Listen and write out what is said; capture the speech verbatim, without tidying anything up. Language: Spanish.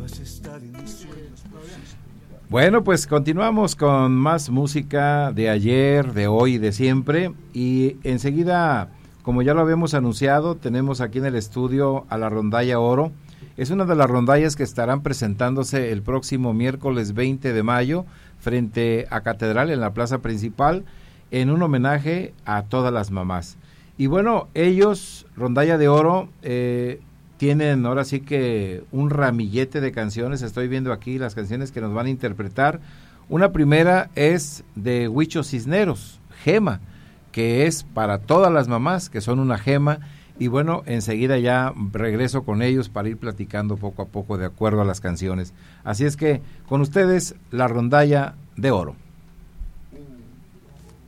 Bueno, pues continuamos con más música de ayer, de hoy y de siempre, y enseguida, como ya lo habíamos anunciado, tenemos aquí en el estudio a la Rondalla Oro. Es una de las rondallas que estarán presentándose el próximo miércoles veinte de mayo frente a Catedral en la plaza principal, en un homenaje a todas las mamás. Y bueno, ellos, Rondalla de Oro, eh, tienen ahora sí que un ramillete de canciones. Estoy viendo aquí las canciones que nos van a interpretar. Una primera es de Huicho Cisneros, Gema, que es para todas las mamás, que son una gema. Y bueno, enseguida ya regreso con ellos para ir platicando poco a poco de acuerdo a las canciones. Así es que con ustedes, la Rondalla de Oro.